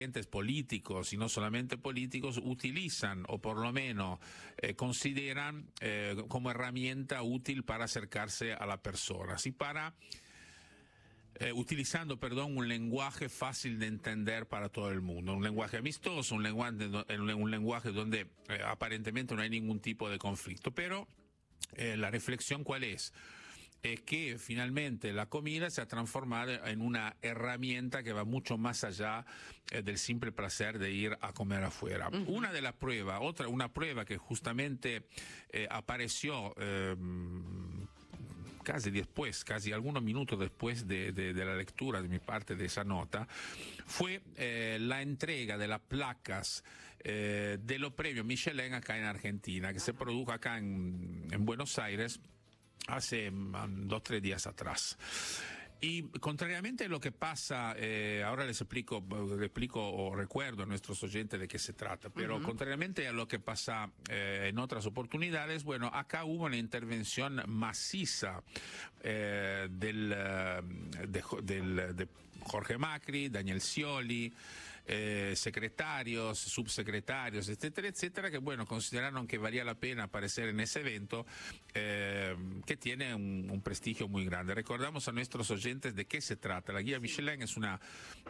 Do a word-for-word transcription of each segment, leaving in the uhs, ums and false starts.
políticos y no solamente políticos utilizan o por lo menos eh, consideran eh, como herramienta útil para acercarse a la persona, así para eh, utilizando, perdón, un lenguaje fácil de entender para todo el mundo, un lenguaje amistoso, un lenguaje, un lenguaje donde eh, aparentemente no hay ningún tipo de conflicto, pero eh, la reflexión ¿cuál es? Es que finalmente la comida se ha transformado en una herramienta que va mucho más allá eh, del simple placer de ir a comer afuera. Uh-huh. Una de las pruebas, otra, una prueba que justamente eh, apareció eh, casi después, casi algunos minutos después de, de, de la lectura de mi parte de esa nota, fue eh, la entrega de las placas eh, de los premios Michelin acá en Argentina, que se produjo acá en, en Buenos Aires hace um, dos, tres días atrás. Y contrariamente a lo que pasa, eh, ahora les explico, les explico o recuerdo a nuestros oyentes de qué se trata, pero uh-huh. contrariamente a lo que pasa eh, en otras oportunidades, bueno, acá hubo una intervención maciza eh, del, de, del, de Jorge Macri, Daniel Scioli, Eh, secretarios, subsecretarios, etcétera, etcétera, que bueno, consideraron que valía la pena aparecer en ese evento eh, que tiene un, un prestigio muy grande. Recordamos a nuestros oyentes de qué se trata. La guía Michelin es una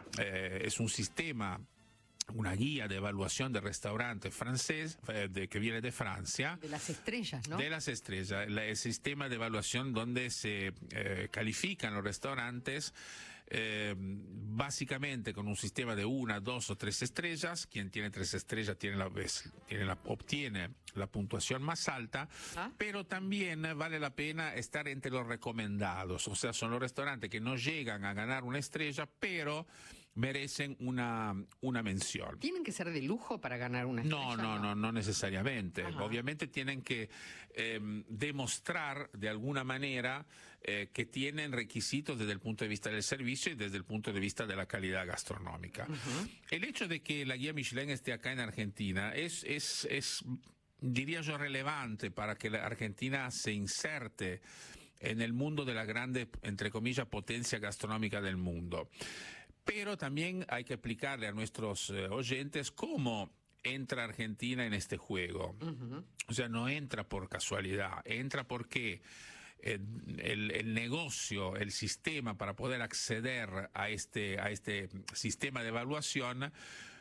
eh, es un sistema, una guía de evaluación de restaurantes francés eh, de, que viene de Francia. De las estrellas, ¿no? De las estrellas, la, el sistema de evaluación donde se eh, califican los restaurantes eh, básicamente con un sistema de una, dos o tres estrellas. Quien tiene tres estrellas tiene la, tiene la, obtiene la puntuación más alta, ¿Ah? Pero también vale la pena estar entre los recomendados, o sea, son los restaurantes que no llegan a ganar una estrella, pero merecen una, una mención. ¿Tienen que ser de lujo para ganar una estrella? No, no, no, no necesariamente. Ajá. Obviamente tienen que eh, demostrar de alguna manera eh, que tienen requisitos desde el punto de vista del servicio y desde el punto de vista de la calidad gastronómica. Uh-huh. El hecho de que la guía Michelin esté acá en Argentina es, es, es, diría yo, relevante para que la Argentina se inserte en el mundo de la grande, entre comillas, potencia gastronómica del mundo. Pero también hay que explicarle a nuestros eh, oyentes cómo entra Argentina en este juego. Uh-huh. O sea, no entra por casualidad, entra porque eh, el, el negocio, el sistema para poder acceder a este, a este sistema de evaluación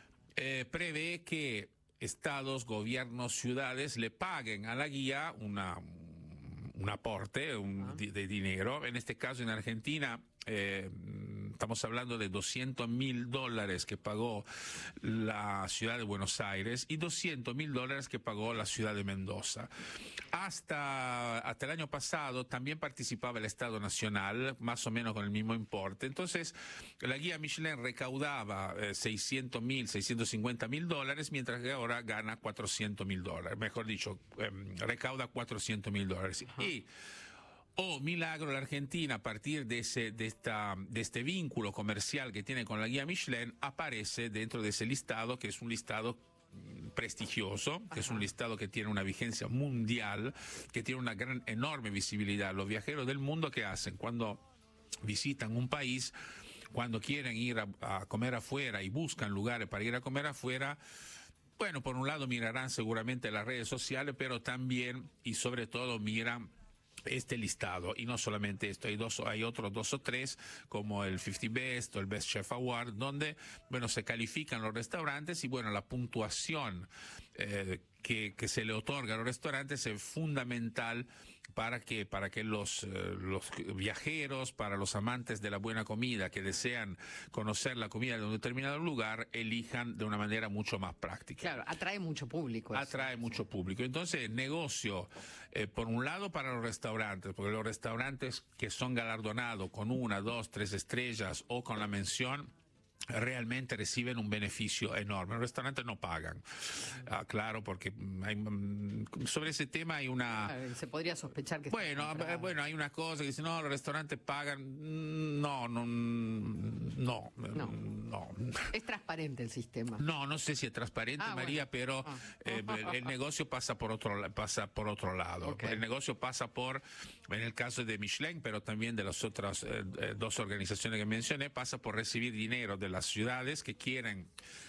eh, prevé que estados, gobiernos, ciudades le paguen a la guía una, un aporte un, uh-huh. de, de dinero. En este caso, en Argentina, Eh, estamos hablando de doscientos mil dólares que pagó la ciudad de Buenos Aires y doscientos mil dólares que pagó la ciudad de Mendoza. Hasta, hasta el año pasado también participaba el Estado Nacional, más o menos con el mismo importe. Entonces, la guía Michelin recaudaba eh, seiscientos mil, seiscientos cincuenta mil dólares, mientras que ahora gana cuatrocientos mil dólares. Mejor dicho, eh, recauda cuatrocientos mil dólares. Uh-huh. Y Oh, milagro, la Argentina, a partir de ese, de esta, de este vínculo comercial que tiene con la guía Michelin, aparece dentro de ese listado, que es un listado prestigioso, que Ajá. es un listado que tiene una vigencia mundial, que tiene una gran, enorme visibilidad. Los viajeros del mundo, ¿qué hacen? Cuando visitan un país, cuando quieren ir a, a comer afuera y buscan lugares para ir a comer afuera, bueno, por un lado mirarán seguramente las redes sociales, pero también y sobre todo miran este listado. Y no solamente esto, hay dos, hay otros dos o tres, como el cincuenta Best o el Best Chef Award, donde, bueno, se califican los restaurantes y, bueno, la puntuación eh, que, que se le otorga a los restaurantes es fundamental para que, para que los, eh, los viajeros, para los amantes de la buena comida, que desean conocer la comida de un determinado lugar, elijan de una manera mucho más práctica. Claro, atrae mucho público. Atrae eso. mucho público. Entonces, negocio, eh, por un lado para los restaurantes, porque los restaurantes que son galardonados con una, dos, tres estrellas o con la mención, realmente reciben un beneficio enorme. Los restaurantes no pagan, ah, claro, porque hay, sobre ese tema hay una... Se podría sospechar que... Bueno, bueno, hay una cosa que dice, no, los restaurantes pagan. No, no, no, no. no. Es transparente el sistema. No, no sé si es transparente, ah, María, bueno. pero ah. eh, el, el negocio pasa por otro, pasa por otro lado. Okay. El negocio pasa por, en el caso de Michelin, pero también de las otras eh, dos organizaciones que mencioné, pasa por recibir dinero de las las ciudades que quieren